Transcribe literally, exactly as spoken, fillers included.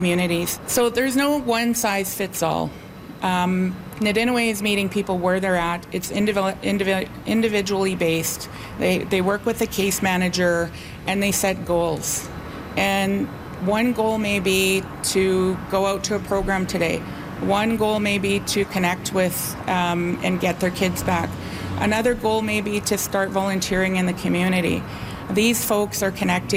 communities. So there's no one size fits all. Um, Nadinaway is meeting people where they're at. It's individual, individual, individually based. They, they work with the case manager and they set goals. And one goal may be to go out to a program today. One goal may be to connect with um, and get their kids back. Another goal may be to start volunteering in the community. These folks are connecting